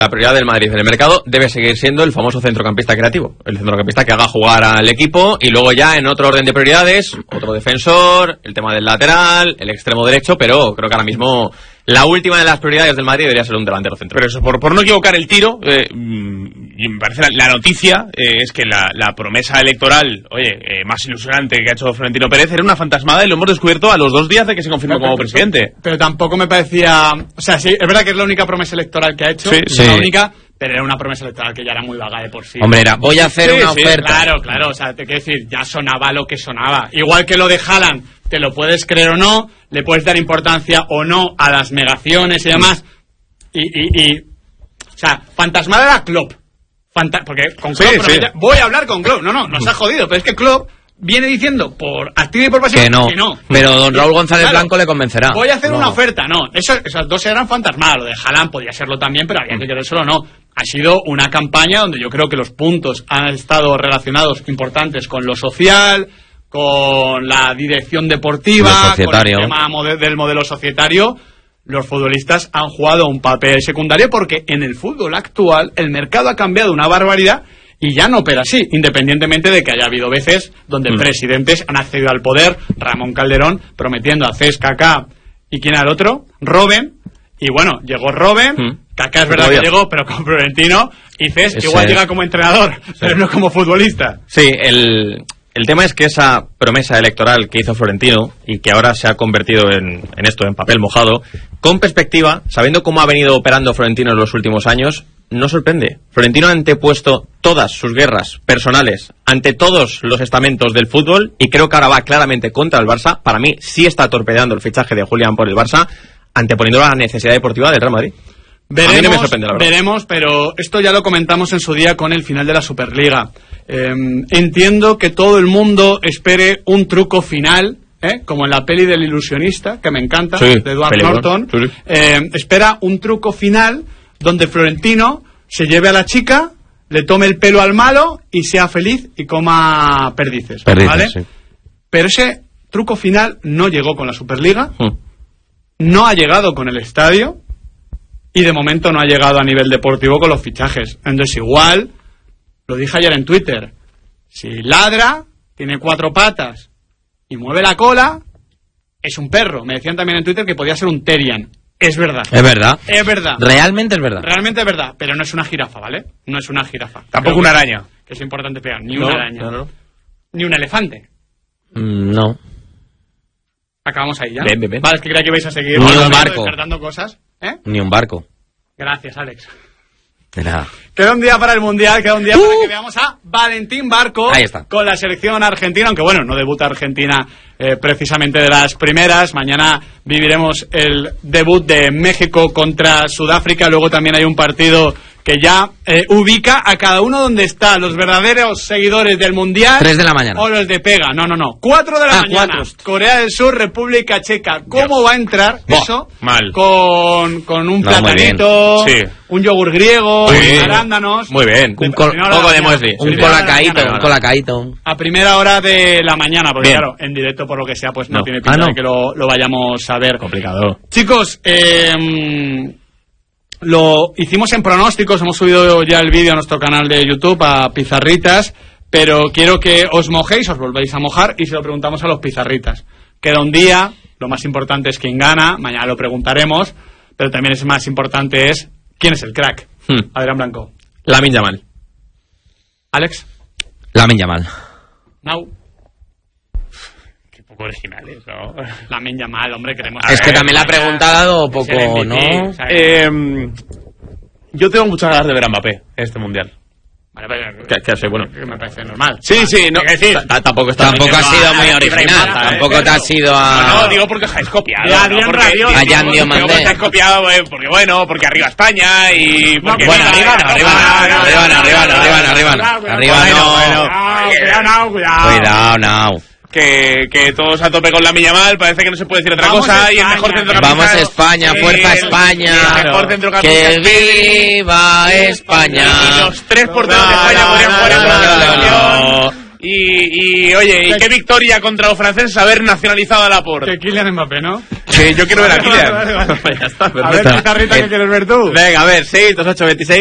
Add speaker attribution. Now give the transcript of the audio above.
Speaker 1: La prioridad del Madrid en el mercado debe seguir siendo el famoso centrocampista creativo, el centrocampista que haga jugar al equipo, y luego ya en otro orden de prioridades, otro defensor, el tema del lateral, el extremo derecho, pero creo que ahora mismo la última de las prioridades del Madrid debería ser un delantero centro.
Speaker 2: Pero eso, por no equivocar el tiro, y me parece la noticia es que la promesa electoral, más ilusionante que ha hecho Florentino Pérez era una fantasmada, y lo hemos descubierto a los 2 días de que se confirmó como presidente.
Speaker 3: Pero tampoco me parecía... O sea, sí, es verdad que es la única promesa electoral que ha hecho,
Speaker 2: sí.
Speaker 3: La única, pero era una promesa electoral que ya era muy vaga de por sí.
Speaker 4: Hombre, era, voy a hacer una oferta.
Speaker 3: Claro, o sea, te quiero decir, ya sonaba lo que sonaba. Igual que lo de Haaland, te lo puedes creer o no, le puedes dar importancia o no a las negaciones y demás. O sea, fantasmada era Klopp. Porque con Klopp voy a hablar con Klopp. No, nos ha jodido, pero es que Klopp viene diciendo por activa y por pasiva
Speaker 4: que no. Pero don Raúl González Blanco le convencerá.
Speaker 3: Voy a hacer una oferta, no. Esas dos eran fantasmadas. Lo de Haaland podía serlo también, pero había que querérselo o no. Ha sido una campaña donde yo creo que los puntos han estado relacionados importantes con lo social, con la dirección deportiva, con el tema del modelo societario. Los futbolistas han jugado un papel secundario porque en el fútbol actual el mercado ha cambiado una barbaridad y ya no opera así, independientemente de que haya habido veces donde presidentes han accedido al poder. Ramón Calderón prometiendo a Cesc, Kaká y ¿quién era el otro? Robben. Y bueno, llegó Robben, Kaká es verdad que llegó, pero con Florentino, y Cesc igual llega como entrenador, pero no como futbolista.
Speaker 1: Sí, el tema es que esa promesa electoral que hizo Florentino y que ahora se ha convertido en esto, en papel mojado, con perspectiva, sabiendo cómo ha venido operando Florentino en los últimos años, no sorprende. Florentino ha antepuesto todas sus guerras personales ante todos los estamentos del fútbol y creo que ahora va claramente contra el Barça. Para mí sí está torpedeando el fichaje de Julián por el Barça, anteponiendo la necesidad deportiva del Real Madrid. A mí no me sorprende, la verdad.
Speaker 3: Veremos, pero esto ya lo comentamos en su día con el final de la Superliga. Entiendo que todo el mundo espere un truco final, como en la peli del ilusionista, que me encanta, de Edward Norton. Espera un truco final donde Florentino se lleve a la chica, le tome el pelo al malo y sea feliz y coma perdices, ¿vale? Sí. Pero ese truco final no llegó con la Superliga, no ha llegado con el estadio y de momento no ha llegado a nivel deportivo con los fichajes. Entonces igual, lo dije ayer en Twitter, si ladra, tiene 4 patas y mueve la cola, es un perro. Me decían también en Twitter que podía ser un Terrian. Es verdad.
Speaker 4: Es verdad.
Speaker 3: Es verdad.
Speaker 4: Realmente es verdad.
Speaker 3: Realmente es verdad, pero no es una jirafa, ¿vale? No es una jirafa.
Speaker 2: Tampoco una araña.
Speaker 3: Que es importante pegar. Ni una araña. No. Ni un elefante.
Speaker 4: No.
Speaker 3: Acabamos ahí ya.
Speaker 1: Bien.
Speaker 3: Vale, es que creía que vais a seguir.
Speaker 4: Ni un barco.
Speaker 3: Descartando cosas.
Speaker 4: Ni un barco.
Speaker 3: Gracias, Alex.
Speaker 4: De nada.
Speaker 3: Queda un día para el Mundial, queda un día para que veamos a Valentín Barco.
Speaker 4: Ahí está.
Speaker 3: Con la selección argentina, aunque bueno, no debuta Argentina precisamente de las primeras. Mañana viviremos el debut de México contra Sudáfrica. Luego también hay un partido que ya ubica a cada uno donde está, los verdaderos seguidores del Mundial.
Speaker 4: 3 de la mañana.
Speaker 3: O los de pega, no. 4 de la mañana. 4. Corea del Sur, República Checa. ¿Cómo va a entrar eso?
Speaker 2: Mal.
Speaker 3: Con un platanito, un yogur griego, arándanos.
Speaker 1: Muy bien. Un poco de muesli.
Speaker 4: Un colacaíto.
Speaker 3: A primera hora de la mañana, porque claro, en directo por lo que sea, pues no tiene pinta de que lo vayamos a ver.
Speaker 1: Complicado.
Speaker 3: Chicos, lo hicimos en pronósticos, hemos subido ya el vídeo a nuestro canal de YouTube, a Pizarritas, pero quiero que os mojéis, os volvéis a mojar y se lo preguntamos a los pizarritas. Queda un día, lo más importante es quién gana, mañana lo preguntaremos, pero también es más importante es quién es el crack. Adrián Blanco.
Speaker 1: Lamine Yamal.
Speaker 3: Alex.
Speaker 4: Lamine Yamal.
Speaker 3: Nau.
Speaker 2: Qué poco originales, ¿no?
Speaker 3: Lamine Yamal, hombre, queremos...
Speaker 4: Es que también la pregunta ha dado poco, ¿no?
Speaker 2: Yo tengo muchas ganas de ver a Mbappé en este Mundial.
Speaker 3: Vale,
Speaker 1: que bueno,
Speaker 3: que me parece normal.
Speaker 2: Sí, no,
Speaker 3: es decir,
Speaker 1: tampoco
Speaker 4: ha sido muy original. Tampoco te has ido a...
Speaker 2: No, digo porque os habéis copiado.
Speaker 4: A Jan Diomandé.
Speaker 2: Porque estáis copiado, porque arriba España y... Porque
Speaker 4: bueno, arriba no.
Speaker 2: Que todos a tope con Lamine Yamal, parece que no se puede decir otra cosa. Y el mejor centrocampista.
Speaker 4: Vamos a España, fuerza España.
Speaker 2: El mejor centrocampista.
Speaker 4: ¡Que viva España!
Speaker 2: Y los 3 porteros de España podrían jugar en la selección. Y oye, y qué victoria contra los franceses haber nacionalizado a Laporte.
Speaker 3: Que Kylian Mbappé, ¿no?
Speaker 2: Sí, yo quiero ver a Kylian.
Speaker 1: Ya está,
Speaker 3: A ver,
Speaker 1: perfecto.
Speaker 3: Pizarrita, ¿qué quieres ver tú?
Speaker 1: Venga, a ver, 6, 2, 8, 26.